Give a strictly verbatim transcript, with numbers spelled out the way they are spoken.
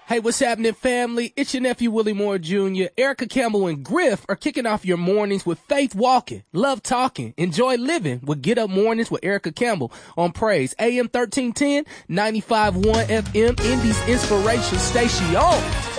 Hey, what's happening, family? It's your nephew, Willie Moore Junior Erica Campbell and Griff are kicking off your mornings with Faith Walking, Love Talking, Enjoy Living with Get Up Mornings with Erica Campbell on Praise. A M thirteen ten, ninety-five point one F M, Indy's Inspiration Station.